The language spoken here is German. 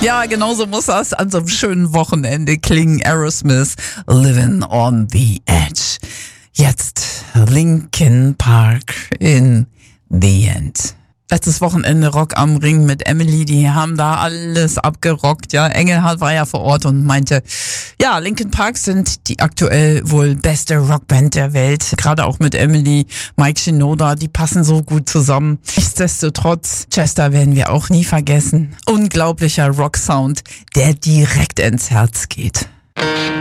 Ja, genauso muss das an so einem schönen Wochenende klingen. Aerosmith, Living on the Edge. Jetzt Linkin Park in the End. Letztes Wochenende Rock am Ring mit Emily, die haben da alles abgerockt, ja. Engelhardt war ja vor Ort und meinte, ja, Linkin Park sind die aktuell wohl beste Rockband der Welt. Gerade auch mit Emily, Mike Shinoda, die passen so gut zusammen. Nichtsdestotrotz, Chester werden wir auch nie vergessen. Unglaublicher Rocksound, der direkt ins Herz geht.